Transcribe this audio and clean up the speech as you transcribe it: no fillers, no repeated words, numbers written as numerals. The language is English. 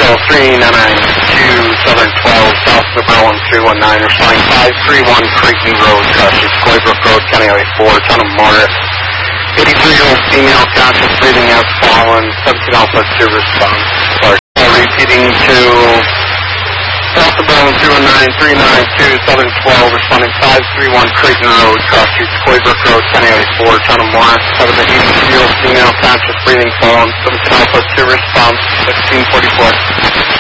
Show 3992, Southern 12, South of the Berlin 319, responding 531 Creighton Road, Street, Claybrook Road, County Highway 4, Town of Morris. 83-year-old female, conscious, breathing has fallen, 17 Alpha 2 response. Repeating to South of Berlin 319, 392, Southern 12, responding 531 Creighton Road, Street, Claybrook Road, County Highway 4, Town of Morris. 83-year-old female, conscious, breathing fallen, 17 Alpha 2 response, 1644.